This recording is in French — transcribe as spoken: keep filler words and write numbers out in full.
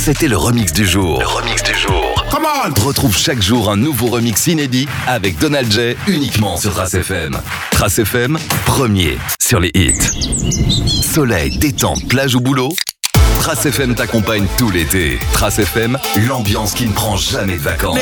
C'était le remix du jour. Le remix du jour. Come on! Retrouve chaque jour un nouveau remix inédit avec Donald J uniquement sur Trace F M. Trace F M, premier sur les hits. Soleil, détente, plage ou boulot, Trace F M t'accompagne tout l'été. Trace F M, l'ambiance qui ne prend jamais de vacances.